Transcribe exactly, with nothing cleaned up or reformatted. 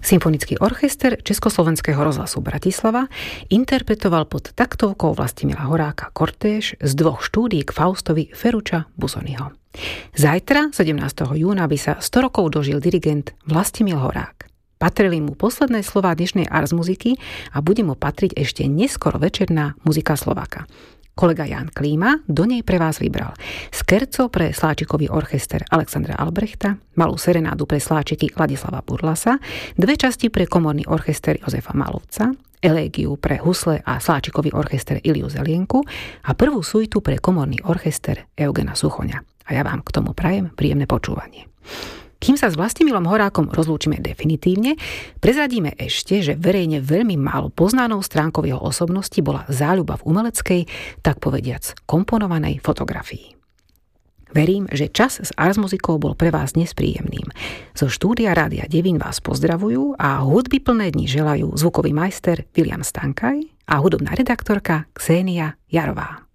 Symfonický orchester Československého rozhlasu Bratislava interpretoval pod taktovkou Vlastimila Horáka kortéž z dvoch štúdií k Faustovi Ferruccia Busoniho. Zajtra, sedemnásteho júna, by sa sto rokov dožil dirigent Vlastimil Horák. Patrili mu posledné slová dnešnej Ars muziky a bude mu patriť ešte neskoro večerná muzika Slováka. Kolega Ján Klíma do nej pre vás vybral skerco pre sláčikový orchester Alexandra Albrechta, malú serenádu pre sláčiky Ladislava Burlasa, dve časti pre komorný orchester Jozefa Malovca, elégiu pre husle a sláčikový orchester Iliu Zelienku a prvú suitu pre komorný orchester Eugena Suchoňa. A ja vám k tomu prajem príjemné počúvanie. Kým sa s Vlastimilom Horákom rozlúčime definitívne, prezradíme ešte, že verejne veľmi málo poznanou stránkou jeho osobnosti bola záľuba v umeleckej, tak povediac, komponovanej fotografii. Verím, že čas s Ars muzikou bol pre vás dnes príjemným. Zo štúdia Rádia Devín vás pozdravujú a hudby plné dni želajú zvukový majster William Stankaj a hudobná redaktorka Ksenia Jarová.